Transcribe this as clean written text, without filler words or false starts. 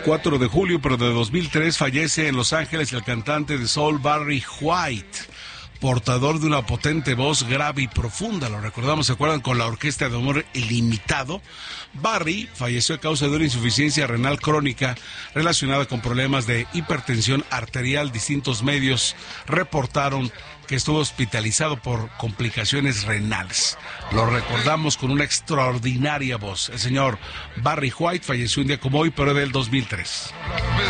4 de julio, pero de 2003, fallece en Los Ángeles el cantante de soul Barry White, portador de una potente voz grave y profunda. Lo recordamos, ¿se acuerdan? Con la Orquesta de Amor Ilimitado. Barry falleció a causa de una insuficiencia renal crónica relacionada con problemas de hipertensión arterial. Distintos medios reportaron que estuvo hospitalizado por complicaciones renales. Lo recordamos con una extraordinaria voz. El señor Barry White falleció un día como hoy, pero del 2003.